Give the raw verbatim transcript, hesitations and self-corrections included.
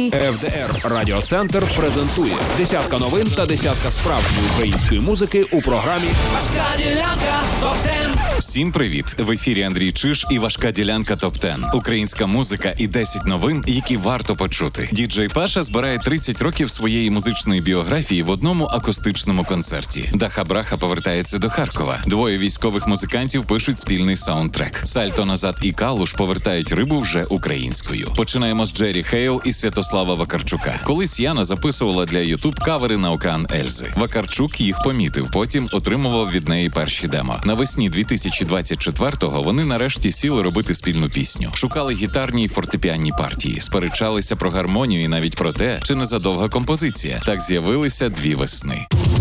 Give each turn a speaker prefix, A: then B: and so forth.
A: весни.
B: еф де ер Радіоцентр презентує десятка новин та десятка справжньої української музики у програмі
C: Важка ділянка топ-десять.
D: Всім привіт! В ефірі Андрій Чиж і Важка ділянка топ-десять. Українська музика і десять новин, які варто почути. Діджей Паша збирає тридцять років своєї музичної біографії в одному акустичному концерті. Даха Браха повертається до Харкова. Двоє військових музикантів пишуть спільний саундтрек. Сальто Назад і Калуш повертають рибу вже українською. Починаємо з Джері Хейл і Святослава Вакарчука. Колись Яна записувала для Ютуб кавери на Океан Ельзи. Вакарчук їх помітив, потім отримував від неї перші демо. Навесні дві тисячі двадцять четвертого вони нарешті сіли робити спільну пісню. Шукали гітарні й фортепіанні партії, сперечалися про гармонію і навіть про те, чи не задовга композиція. Так з'явилися дві весни.